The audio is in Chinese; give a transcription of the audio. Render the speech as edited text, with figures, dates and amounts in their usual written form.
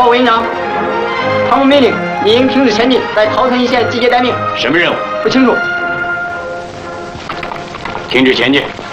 报委员长，唐某命令你应停止前进，在桃城一线集结待命。 什么任务？ 不清楚。 停止前进。